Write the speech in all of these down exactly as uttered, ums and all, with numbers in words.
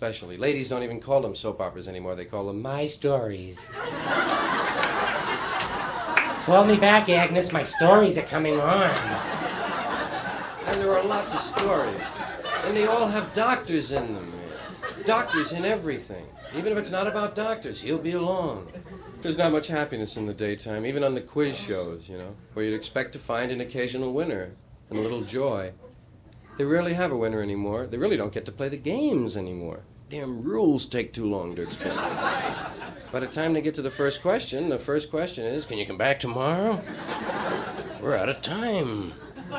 especially. Ladies don't even call them soap operas anymore. They call them My Stories. Call me back, Agnes. My stories are coming on. And there are lots of stories. And they all have doctors in them. Doctors in everything. Even if it's not about doctors, he'll be along. There's not much happiness in the daytime, even on the quiz shows, you know, where you'd expect to find an occasional winner and a little joy. They rarely have a winner anymore. They really don't get to play the games anymore. Damn rules take too long to explain. By the time they get to the first question, the first question is, can you come back tomorrow? We're out of time.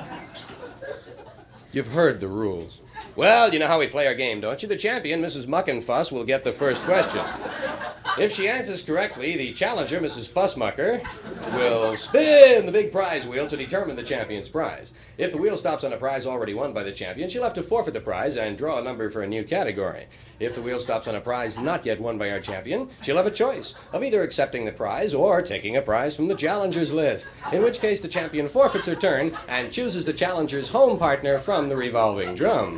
You've heard the rules. Well, you know how we play our game, don't you? The champion, Missus Muckenfuss, will get the first question. If she answers correctly, the challenger, Missus Fussmucker, will spin the big prize wheel to determine the champion's prize. If the wheel stops on a prize already won by the champion, she'll have to forfeit the prize and draw a number for a new category. If the wheel stops on a prize not yet won by our champion, she'll have a choice of either accepting the prize or taking a prize from the challenger's list, in which case the champion forfeits her turn and chooses the challenger's home partner from the revolving drum.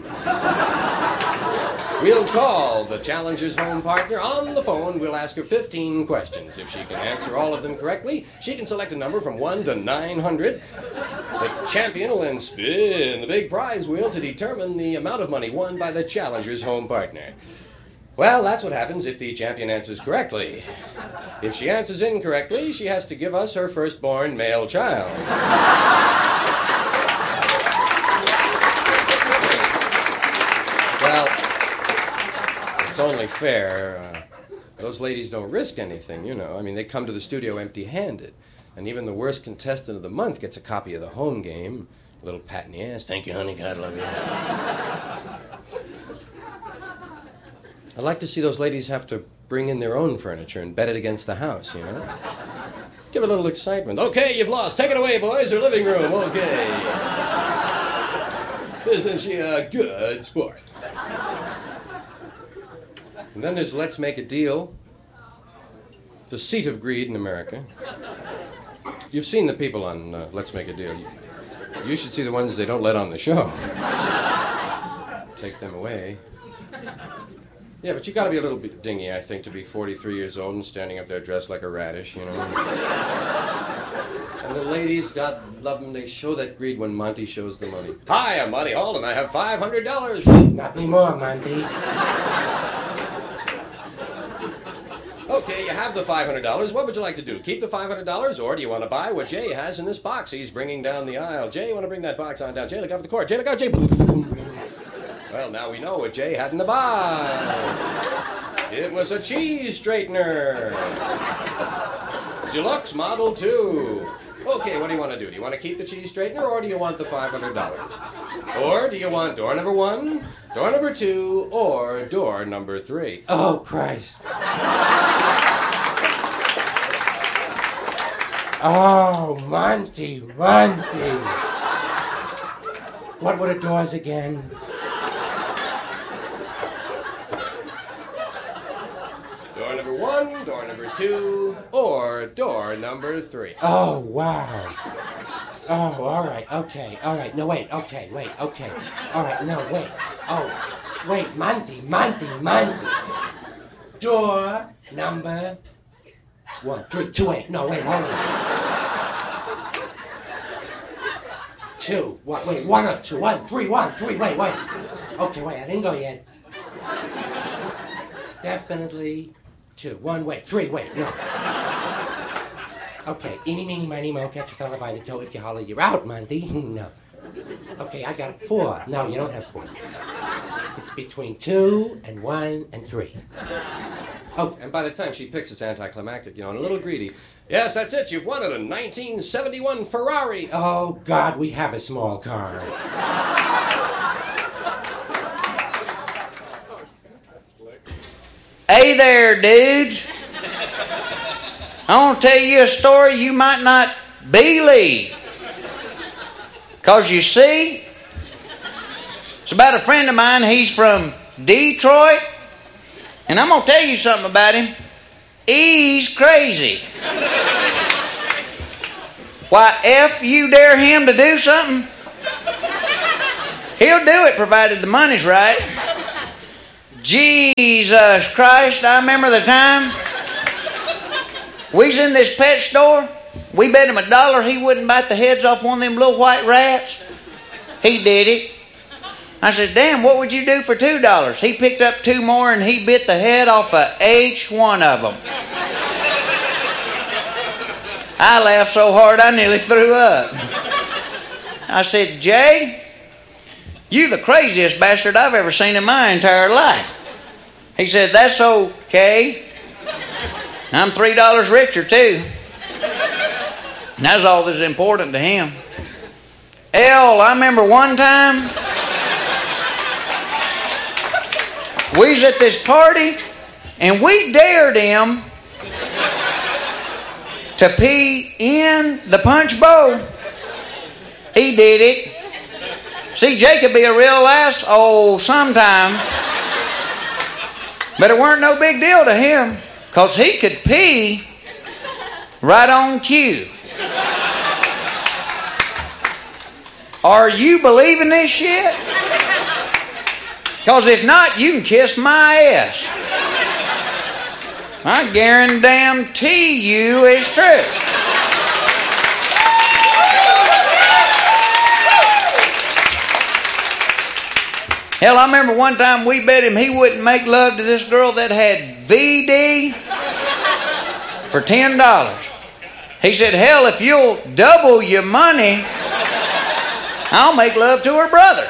We'll call the challenger's home partner on the phone. We'll ask her fifteen questions. If she can answer all of them correctly, she can select a number from one to nine hundred. The champion will then spin the big prize wheel to determine the amount of money won by the challenger's home partner. Well, that's what happens if the champion answers correctly. If she answers incorrectly, she has to give us her firstborn male child. Well, it's only fair. Uh, those ladies don't risk anything, you know. I mean, they come to the studio empty-handed. And even the worst contestant of the month gets a copy of the home game. A little pat in the ass. Thank you, honey. God love you. I'd like to see those ladies have to bring in their own furniture and bet it against the house, you know. Give it a little excitement. Okay, you've lost. Take it away, boys. Your living room. Okay. Isn't she a good sport? And then there's Let's Make a Deal, the seat of greed in America. You've seen the people on uh, Let's Make a Deal. You should see the ones they don't let on the show. Take them away. Yeah, but you got to be a little bit dingy, I think, to be forty-three years old and standing up there dressed like a radish, you know. And the ladies, God love them, they show that greed when Monty shows the money. Hi, I'm Monty Hall, and I have five hundred dollars. Not anymore, Monty. Okay, you have the five hundred dollars. What would you like to do? Keep the five hundred dollars, or do you want to buy what Jay has in this box he's bringing down the aisle? Jay, you want to bring that box on down? Jay, look out for the cord. Jay, look out, Jay. Well, now we know what Jay had in the box. It was a cheese straightener. Deluxe Model two. Okay, what do you want to do? Do you want to keep the cheese straightener, or do you want the five hundred dollars? Or do you want door number one, door number two, or door number three? Oh, Christ. Oh, Monty, Monty. What were the doors again? Door number one, door number two, or door number three. Oh, wow. Oh, all right, okay, all right. No, wait, okay, wait, okay. All right, no, wait. Oh, wait, Monty, Monty, Monty. Door number one, three, two, eight. No, wait, hold on. Two, what, wait, one or two, one, three, one, three, wait, wait. Okay, wait, I didn't go yet. Definitely two, one, wait, three, wait, no. Okay, eeny, meeny, miny, moe, catch a fella by the toe. If you holler, you're out, Monty. No. Okay, I got four. No, you don't have four. It's between two and one and three. Oh, and by the time she picks, it's anticlimactic, you know, and a little greedy. Yes, that's it. You've won it, a nineteen seventy-one Ferrari. Oh, God, we have a small car. Hey there, dudes. I want to tell you a story you might not believe. Because you see, it's about a friend of mine. He's from Detroit. And I'm going to tell you something about him. He's crazy. Why, if you dare him to do something, he'll do it provided the money's right. Jesus Christ, I remember the time we was in this pet store. We bet him a dollar he wouldn't bite the heads off one of them little white rats. He did it. I said, damn, what would you do for two dollars? He picked up two more and he bit the head off of each one of them. I laughed so hard I nearly threw up. I said, Jay, you the craziest bastard I've ever seen in my entire life. He said, that's okay. I'm three dollars richer too. And that's all that's important to him. L, I remember one time we was at this party and we dared him to pee in the punch bowl. He did it. See, Jay could be a real ass, oh, sometime. But it weren't no big deal to him, because he could pee right on cue. Are you believing this shit? Because if not, you can kiss my ass. I guarantee you it's true. Hell, I remember one time we bet him he wouldn't make love to this girl that had V D for ten dollars. He said, hell, if you'll double your money, I'll make love to her brother.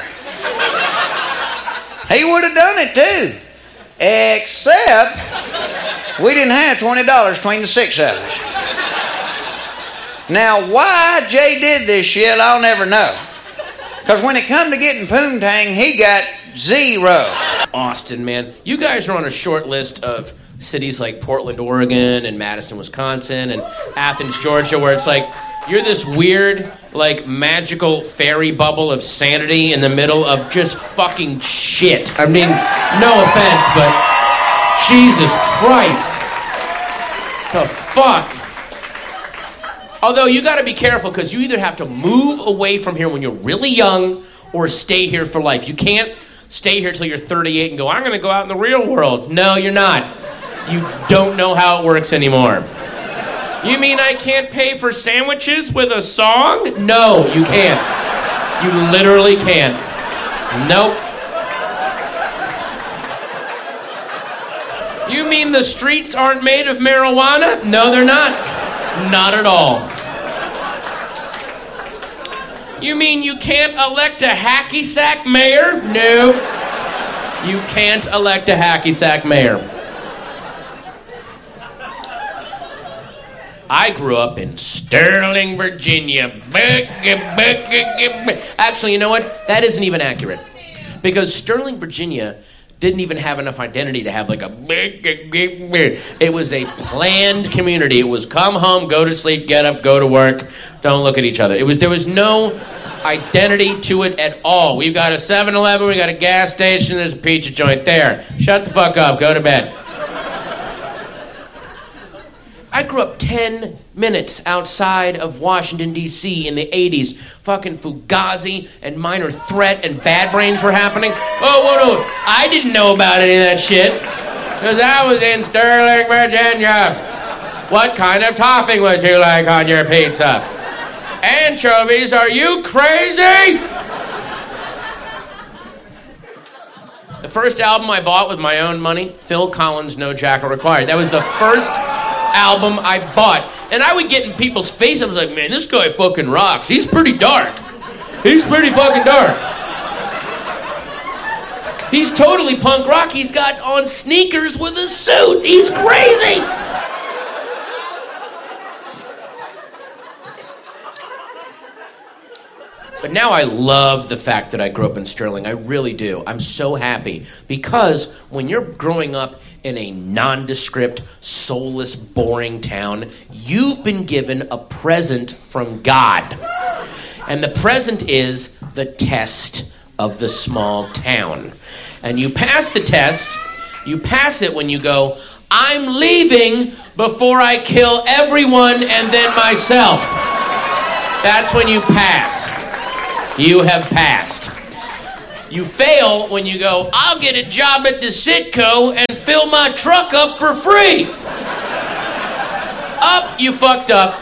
He would have done it too. Except we didn't have twenty dollars between the six of us. Now, why Jay did this shit, I'll never know. Because when it come to getting poontang, he got zero. Austin, man. You guys are on a short list of cities like Portland, Oregon, and Madison, Wisconsin, and Athens, Georgia, where it's like, you're this weird, like, magical fairy bubble of sanity in the middle of just fucking shit. I mean, no offense, but Jesus Christ. The fuck? Although, you gotta be careful, because you either have to move away from here when you're really young, or stay here for life. You can't stay here till you're thirty-eight and go, I'm gonna go out in the real world. No, you're not. You don't know how it works anymore. You mean I can't pay for sandwiches with a song? No, you can't. You literally can't. Nope. You mean the streets aren't made of marijuana? No, they're not. Not at all. You mean you can't elect a hacky sack mayor? No. You can't elect a hacky sack mayor. I grew up in Sterling, Virginia. Actually, you know what? That isn't even accurate. Because Sterling, Virginia didn't even have enough identity to have like a... It was a planned community. It was come home, go to sleep, get up, go to work, don't look at each other. It was There was no identity to it at all. We've got a seven eleven, we got a gas station, there's a pizza joint there. Shut the fuck up, go to bed. I grew up ten minutes outside of Washington, D C in the eighties. Fucking Fugazi and Minor Threat and Bad Brains were happening. Oh, whoa, no. I didn't know about any of that shit because I was in Sterling, Virginia. What kind of topping would you like on your pizza? Anchovies, are you crazy? The first album I bought with my own money, Phil Collins' No Jacket Required. That was the first album I bought. And I would get in people's face. I was like, man, this guy fucking rocks. He's pretty dark. He's pretty fucking dark. He's totally punk rock. He's got on sneakers with a suit. He's crazy. But now I love the fact that I grew up in Sterling. I really do. I'm so happy. Because when you're growing up in a nondescript, soulless, boring town, you've been given a present from God. And the present is the test of the small town. And you pass the test, you pass it when you go, I'm leaving before I kill everyone and then myself. That's when you pass. You have passed. You fail when you go, I'll get a job at the Citco and fill my truck up for free. Up, you fucked up.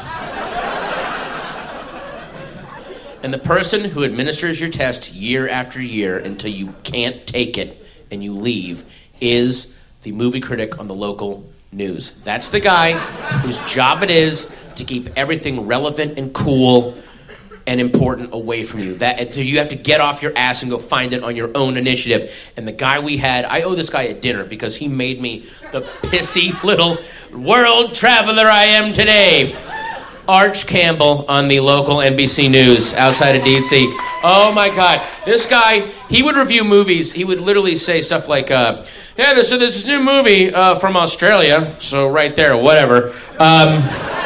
And the person who administers your test year after year until you can't take it and you leave is the movie critic on the local news. That's the guy whose job it is to keep everything relevant and cool and important away from you. That so you have to get off your ass and go find it on your own initiative. And the guy we had, I owe this guy a dinner because he made me the pissy little world traveler I am today. Arch Campbell on the local N B C News outside of D C. Oh my God. This guy, he would review movies. He would literally say stuff like, uh, yeah, so there's this new movie uh, from Australia, so right there, whatever, um,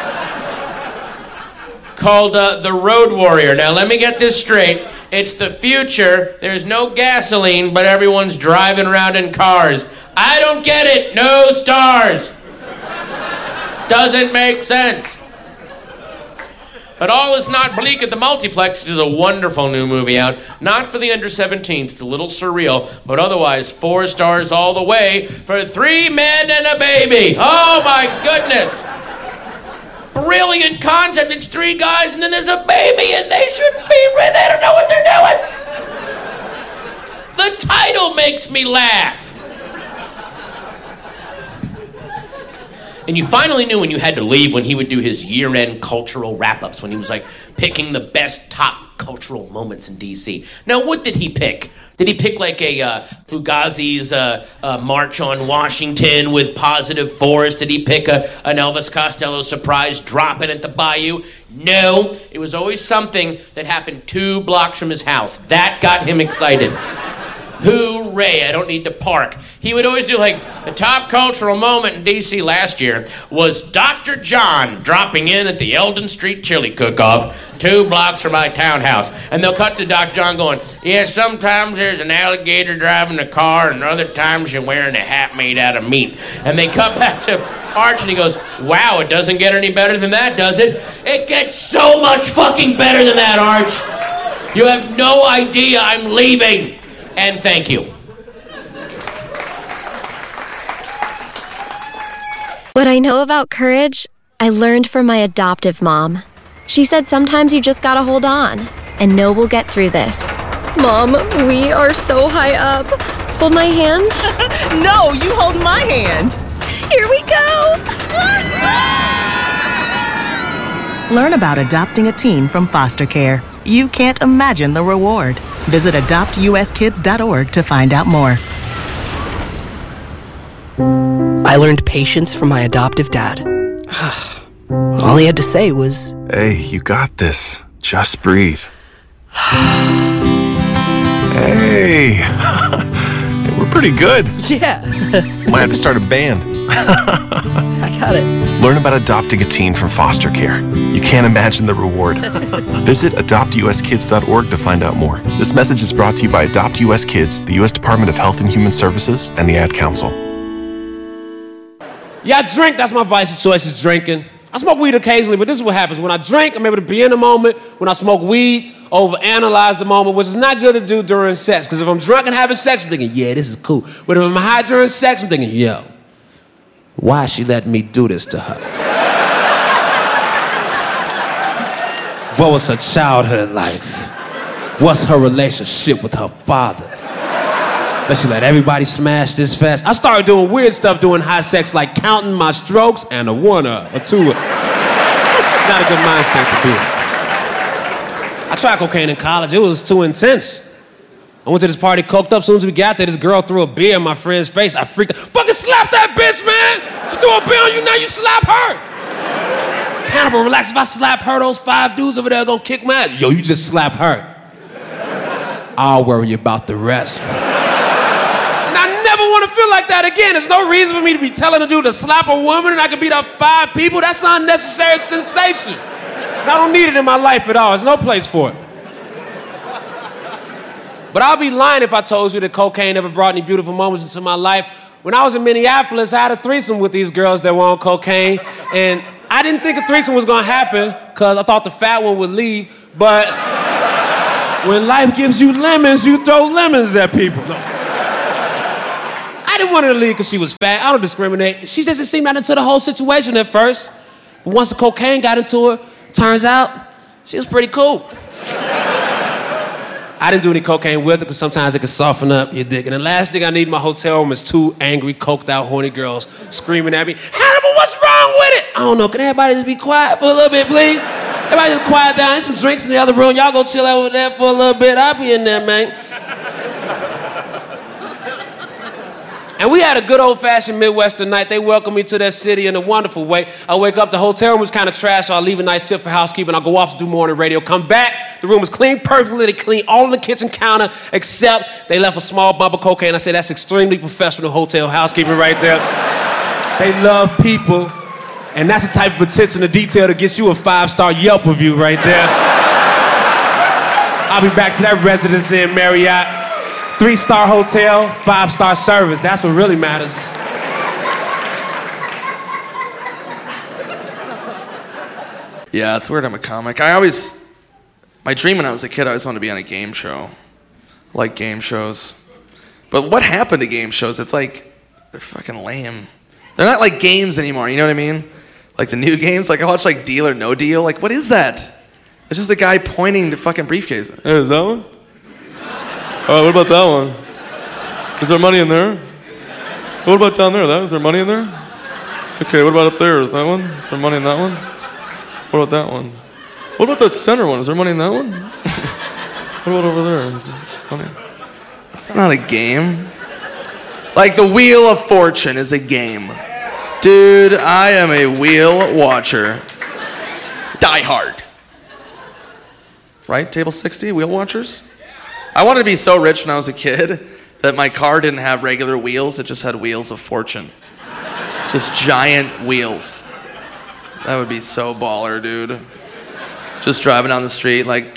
called uh, The Road Warrior. Now, let me get this straight. It's the future. There's no gasoline, but everyone's driving around in cars. I don't get it. No stars. Doesn't make sense. But all is not bleak at the multiplex, which is a wonderful new movie out. Not for the under seventeens, it's a little surreal, but otherwise four stars all the way for Three Men and a Baby. Oh my goodness. Brilliant concept. It's three guys and then there's a baby and they shouldn't be, they don't know what they're doing. The title makes me laugh. And you finally knew when you had to leave when he would do his year-end cultural wrap-ups, when he was like picking the best top cultural moments in D C. Now, what did he pick? Did he pick like a uh, Fugazi's uh, uh, March on Washington with Positive Force? Did he pick a, an Elvis Costello surprise drop-in at the Bayou? No, it was always something that happened two blocks from his house. That got him excited. Hooray, I don't need to park. He would always do like, the top cultural moment in D C last year was Doctor John dropping in at the Eldon Street Chili Cook-Off, two blocks from my townhouse. And they'll cut to Doctor John going, yeah, sometimes there's an alligator driving a car and other times you're wearing a hat made out of meat. And they cut back to Arch and he goes, wow, it doesn't get any better than that, does it? It gets so much fucking better than that, Arch. You have no idea I'm leaving. And thank you. What I know about courage, I learned from my adoptive mom. She said sometimes you just gotta hold on and know we'll get through this. Mom, we are so high up. Hold my hand. No, you hold my hand. Here we go. Learn about adopting a teen from foster care. You can't imagine the reward. Visit adopt u s kids dot org to find out more. I learned patience from my adoptive dad. All he had to say was, hey, you got this. Just breathe. Hey, we're pretty good. yeah. Might have to start a band. I got it. Learn about adopting a teen from foster care. You can't imagine the reward. Visit adopt u s kids dot org to find out more. This message is brought to you by Adopt U S Kids, the U S Department of Health and Human Services, and the Ad Council. Yeah, I drink. That's my vice of choice is drinking. I smoke weed occasionally, but this is what happens. When I drink, I'm able to be in the moment. When I smoke weed, overanalyze the moment, which is not good to do during sex. Because if I'm drunk and having sex, I'm thinking, yeah, this is cool. But if I'm high during sex, I'm thinking, yo, why is she letting me do this to her? What was her childhood like? What's her relationship with her father? Does she let everybody smash this fast? I started doing weird stuff doing high sex, like counting my strokes and a one up, a two up. Not a good mindset to be in. I tried cocaine in college. It was too intense. I went to this party, coked up. As soon as we got there, this girl threw a beer in my friend's face. I freaked out. Fucking slap that bitch, man! She threw a beer on you, now you slap her! It's Cannibal, relax. If I slap her, those five dudes over there are gonna kick my ass. Yo, you just slap her. I'll worry about the rest. And I never want to feel like that again. There's no reason for me to be telling a dude to slap a woman and I can beat up five people. That's an unnecessary sensation. And I don't need it in my life at all. There's no place for it. But I'll be lying if I told you that cocaine never brought any beautiful moments into my life. When I was in Minneapolis, I had a threesome with these girls that were on cocaine, and I didn't think a threesome was gonna happen because I thought the fat one would leave, but When life gives you lemons, you throw lemons at people. No. I didn't want her to leave because she was fat. I don't discriminate. She doesn't seem that into the whole situation at first. But once the cocaine got into her, turns out she was pretty cool. I didn't do any cocaine with her because sometimes it can soften up your dick. And the last thing I need in my hotel room is two angry, coked out, horny girls screaming at me, Hannibal, what's wrong with it? I don't know. Can everybody just be quiet for a little bit, please? Everybody just quiet down. There's some drinks in the other room. Y'all go chill over there for a little bit. I'll be in there, man. And we had a good old-fashioned Midwestern night. They welcomed me to their city in a wonderful way. I wake up, the hotel room was kind of trash, so I leave a nice tip for housekeeping. I go off to do morning radio, come back, the room was clean perfectly. They clean all on the kitchen counter, except they left a small bump of cocaine. I say, that's extremely professional hotel housekeeping right there. They love people, and that's the type of attention to detail that gets you a five-star Yelp review right there. I'll be back to that residency in Marriott. Three-star hotel, five-star service. That's what really matters. Yeah, it's weird I'm a comic. I always, my dream when I was a kid, I always wanted to be on a game show. I like game shows. But what happened to game shows? It's like, they're fucking lame. They're not like games anymore, you know what I mean? Like the new games, like I watch like Deal or No Deal. Like, what is that? It's just a guy pointing the fucking briefcase. Hey, is that one? All right, what about that one? Is there money in there? What about down there? That is there money in there? Okay, what about up there? Is that one? Is there money in that one? What about that one? What about that center one? Is there money in that one? What about over there? Is there money? It's not a game. Like the Wheel of Fortune is a game. Dude, I am a wheel watcher. Die hard. Right? Table sixty, wheel watchers? I wanted to be so rich when I was a kid that my car didn't have regular wheels, it just had wheels of fortune. Just giant wheels. That would be so baller, dude. Just driving down the street like...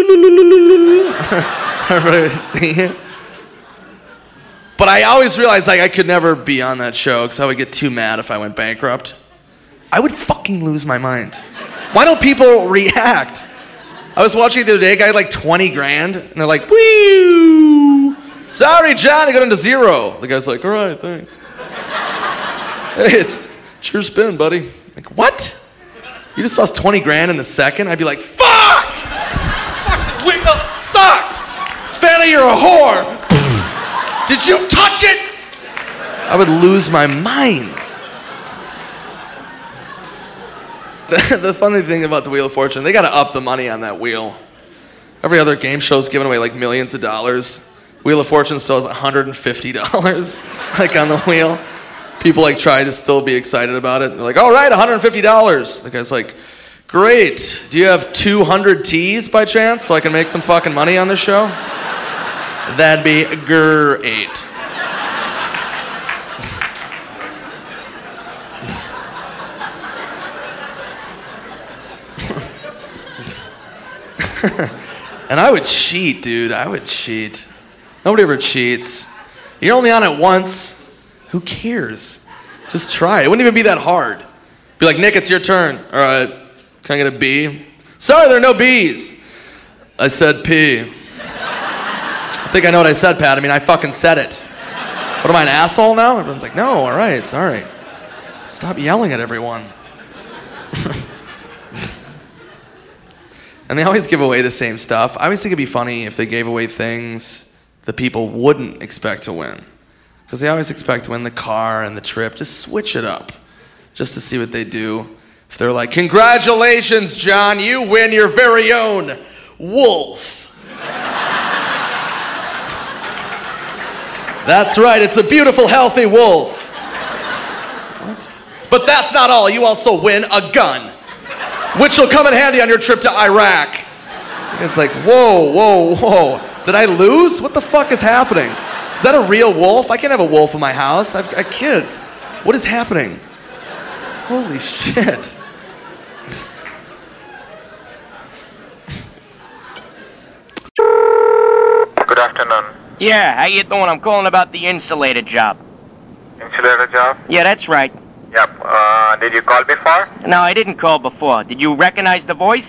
Everybody would see it. But I always realized like I could never be on that show because I would get too mad if I went bankrupt. I would fucking lose my mind. Why don't people react? I was watching the other day, a guy had like twenty grand, and they're like, woo! Sorry, John, I got into zero. The guy's like, all right, thanks. Hey, it's, it's your spin, buddy. Like, what? You just lost twenty grand in a second? I'd be like, fuck! Fuck, wheel sucks! Fanny, you're a whore! Did you touch it? I would lose my mind. The, the funny thing about the Wheel of Fortune, they gotta up the money on that wheel. Every other game show's giving away like millions of dollars. Wheel of Fortune still has one hundred fifty dollars like on the wheel. People like try to still be excited about it. They're like, all right, one hundred fifty dollars. The guy's like, great. Do you have two hundred teas by chance so I can make some fucking money on this show? That'd be great. And I would cheat, dude. I would cheat. Nobody ever cheats. You're only on it once. Who cares? Just try. It wouldn't even be that hard. Be like, Nick, it's your turn. All right. Can I get a B? Sorry, there are no B's. I said P. I think I know what I said, Pat. I mean, I fucking said it. What am I, an asshole now? Everyone's like, no, all right, sorry. Stop yelling at everyone. And they always give away the same stuff. I always think it'd be funny if they gave away things that people wouldn't expect to win. Because they always expect to win the car and the trip. Just switch it up. Just to see what they do. If they're like, congratulations, John, you win your very own wolf. That's right, it's a beautiful, healthy wolf. What? But that's not all. You also win a gun, which will come in handy on your trip to Iraq. It's like, whoa, whoa, whoa. Did I lose? What the fuck is happening? Is that a real wolf? I can't have a wolf in my house. I've got kids. What is happening? Holy shit. Good afternoon. Yeah, how you doing? I'm calling about the insulator job. Insulator job? Yeah, that's right. Yep. Uh, did you call before? No, I didn't call before. Did you recognize the voice?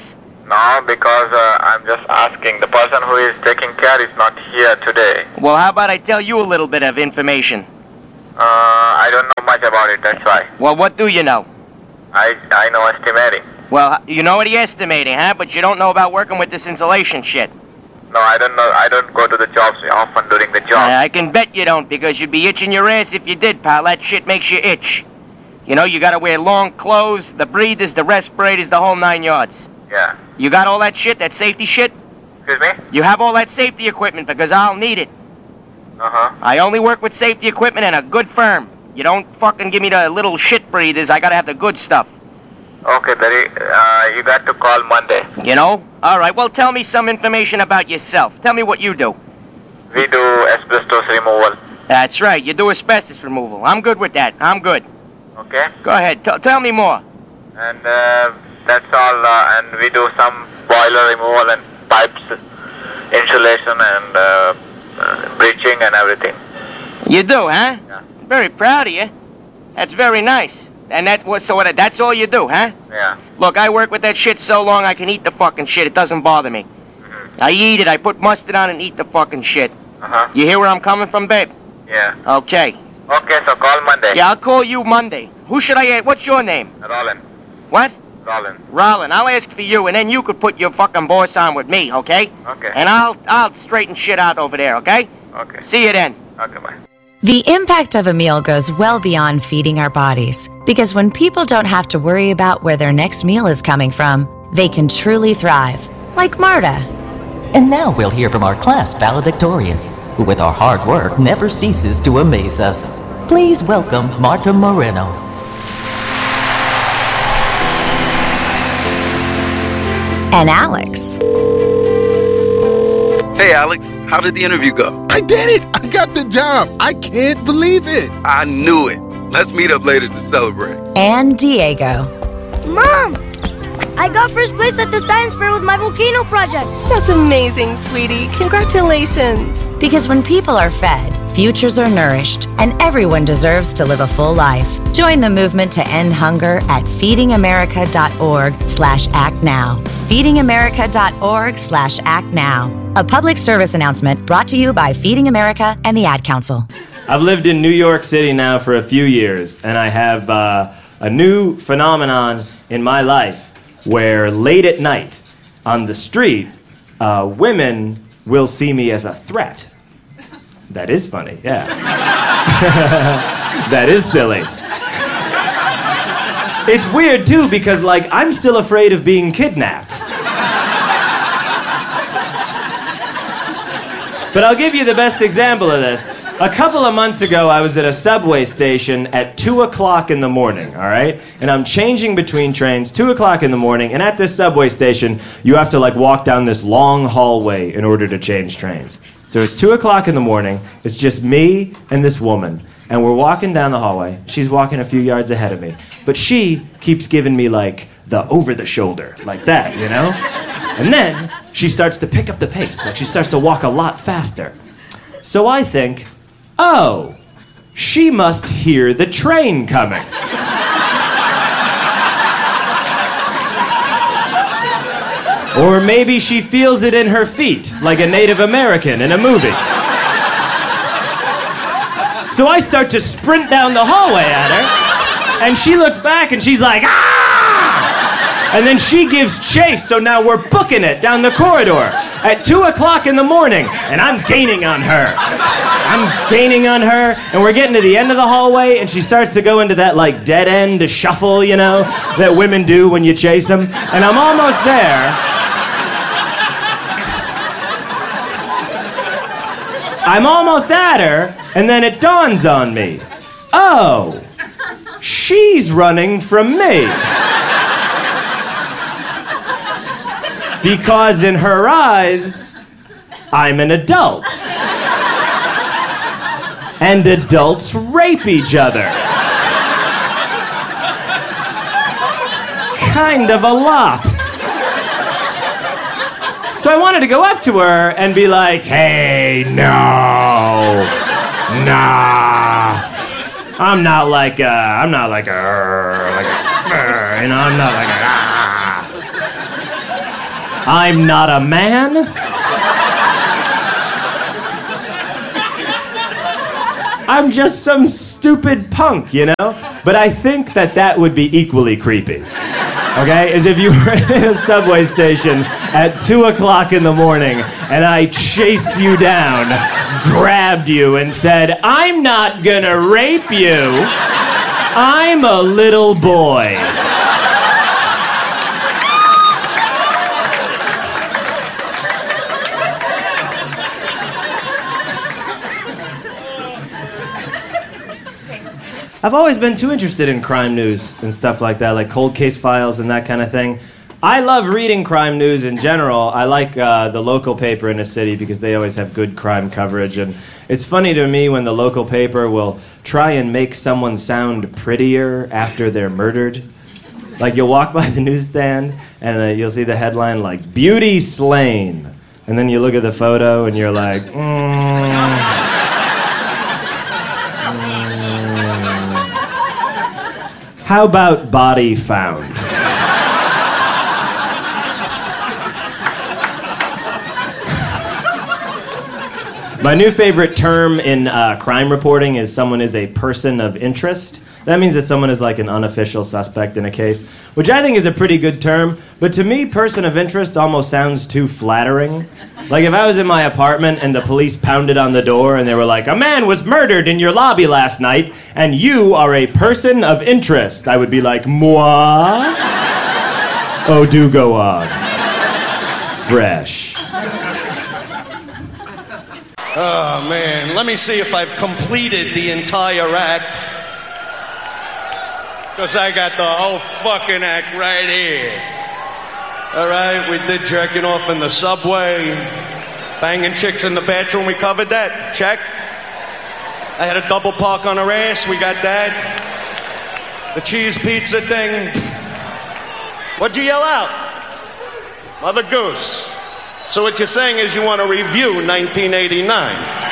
No, because uh, I'm just asking. The person who is taking care is not here today. Well, how about I tell you a little bit of information? Uh, I don't know much about it, that's why. Well, what do you know? I I know estimating. Well, you know what estimating, huh? But you don't know about working with this insulation shit. No, I don't know. I don't go to the jobs often during the job. Uh, I can bet you don't, because you'd be itching your ass if you did, pal. That shit makes you itch. You know, you gotta wear long clothes, the breathers, the respirators, the whole nine yards. Yeah. You got all that shit, that safety shit? Excuse me? You have all that safety equipment, because I'll need it. Uh-huh. I only work with safety equipment and a good firm. You don't fucking give me the little shit breathers. I gotta have the good stuff. Okay, Barry. Uh, you got to call Monday. You know? All right, well, tell me some information about yourself. Tell me what you do. We do asbestos removal. That's right, you do asbestos removal. I'm good with that. I'm good. Okay? Go ahead, T- tell me more. And uh, that's all. Uh, and we do some boiler removal and pipes, insulation and uh, uh, breaching and everything. You do, huh? Yeah. Very proud of you. That's very nice. And that what? So what? That's all you do, huh? Yeah. Look, I work with that shit so long I can eat the fucking shit. It doesn't bother me. Mm-hmm. I eat it. I put mustard on it and eat the fucking shit. Uh-huh. You hear where I'm coming from, babe? Yeah. Okay. Okay, so call Monday. Yeah, I'll call you Monday. Who should I ask? What's your name? Rollin. What? Rollin. Rollin. I'll ask for you, and then you could put your fucking boss on with me, okay? Okay. And I'll I'll straighten shit out over there, okay? Okay. See you then. Okay, bye. The impact of a meal goes well beyond feeding our bodies, because when people don't have to worry about where their next meal is coming from, they can truly thrive, like Marta. And now we'll hear from our class valedictorian, who with our hard work never ceases to amaze us. Please welcome Marta Moreno. And Alex. Hey, Alex. How did the interview go? I did it! I got the job! I can't believe it! I knew it. Let's meet up later to celebrate. And Diego. Mom! I got first place at the science fair with my volcano project. That's amazing, sweetie. Congratulations. Because when people are fed, futures are nourished, and everyone deserves to live a full life. Join the movement to end hunger at feedingamerica.org slash act now. feedingamerica.org slash act now. A public service announcement brought to you by Feeding America and the Ad Council. I've lived in New York City now for a few years, and I have uh, a new phenomenon in my life where late at night on the street, uh, women will see me as a threat. That is funny, yeah. That is silly. It's weird, too, because, like, I'm still afraid of being kidnapped. But I'll give you the best example of this. A couple of months ago, I was at a subway station at two o'clock in the morning, all right? And I'm changing between trains, two o'clock in the morning, and at this subway station, you have to, like, walk down this long hallway in order to change trains. So it's two o'clock in the morning, it's just me and this woman, and we're walking down the hallway. She's walking a few yards ahead of me, but she keeps giving me, like, the over-the-shoulder, like that, you know? And then she starts to pick up the pace, like she starts to walk a lot faster. So I think, oh, she must hear the train coming. Or maybe she feels it in her feet, like a Native American in a movie. So I start to sprint down the hallway at her, and she looks back and she's like, ah! And then she gives chase, so now we're booking it down the corridor at two o'clock in the morning, and I'm gaining on her. I'm gaining on her, and we're getting to the end of the hallway, and she starts to go into that, like, dead end shuffle, you know, that women do when you chase them. And I'm almost there. I'm almost at her, and then it dawns on me. Oh, she's running from me. Because in her eyes, I'm an adult. And adults rape each other. Kind of a lot. So I wanted to go up to her and be like, hey, no, nah. I'm not like a, I'm not like a, like a, you know, I'm not like a, ah. I'm not a man. I'm just some stupid punk, you know? But I think that that would be equally creepy. Okay? As if you were in a subway station at two o'clock in the morning and I chased you down, grabbed you, and said, I'm not gonna rape you. I'm a little boy. I've always been too interested in crime news and stuff like that, like cold case files and that kind of thing. I love reading crime news in general. I like uh, the local paper in the city because they always have good crime coverage. And it's funny to me when the local paper will try and make someone sound prettier after they're murdered. Like you'll walk by the newsstand and uh, you'll see the headline like, Beauty Slain. And then you look at the photo and you're like, mm. How about body found? My new favorite term in uh, crime reporting is someone is a person of interest. That means that someone is like an unofficial suspect in a case, which I think is a pretty good term, but to me, person of interest almost sounds too flattering. Like if I was in my apartment and the police pounded on the door and they were like, a man was murdered in your lobby last night and you are a person of interest, I would be like, moi? Oh, do go on. Fresh. Oh, man, let me see if I've completed the entire act. Because I got the whole fucking act right here. All right, we did jerking off in the subway, banging chicks in the bathroom, we covered that, check. I had a double park on her ass, we got that. The cheese pizza thing. What'd you yell out? Mother Goose. So what you're saying is you want to review nineteen eighty-nine.